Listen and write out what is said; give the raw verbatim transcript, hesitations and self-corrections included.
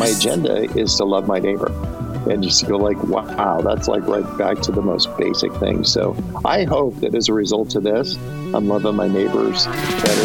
my agenda is to love my neighbor. And just go like, wow, that's like right back to the most basic thing. So I hope that as a result of this, I'm loving my neighbors better.